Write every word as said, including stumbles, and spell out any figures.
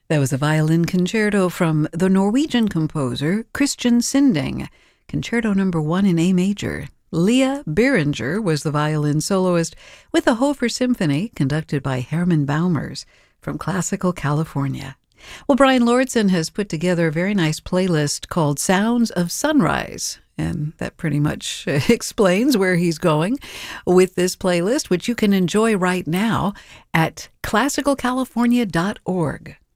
That was a violin concerto from the Norwegian composer Christian Sinding, Concerto Number One in A Major. Leah Beringer was the violin soloist with the Hofer Symphony, conducted by Herman Baumers from Classical California. Well, Brian Lordson has put together a very nice playlist called Sounds of Sunrise, and that pretty much explains where he's going with this playlist, which you can enjoy right now at classical california dot org.